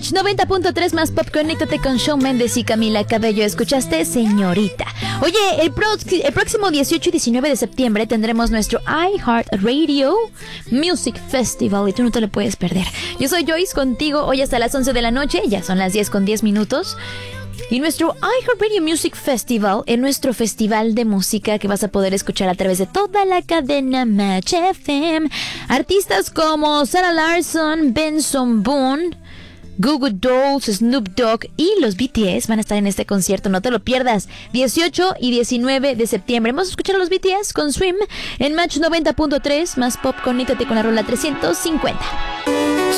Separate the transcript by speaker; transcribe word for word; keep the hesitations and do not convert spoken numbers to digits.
Speaker 1: Match noventa punto tres más pop, conéctate con Shawn Mendes y Camila Cabello. Escuchaste Señorita. Oye, el, pro, el próximo dieciocho y diecinueve de septiembre tendremos nuestro iHeartRadio Music Festival y tú no te lo puedes perder. Yo soy Joyce, contigo hoy hasta las once de la noche, ya son las diez con diez minutos. Y nuestro iHeartRadio Music Festival es nuestro festival de música que vas a poder escuchar a través de toda la cadena Match F M. Artistas como Sarah Larsson, Benson Boone, Goo Goo Dolls, Snoop Dogg y los B T S van a estar en este concierto. No te lo pierdas. dieciocho y diecinueve de septiembre. Vamos a escuchar a los B T S con Swim en Match noventa punto tres más pop. Conéctate con la rola trescientos cincuenta.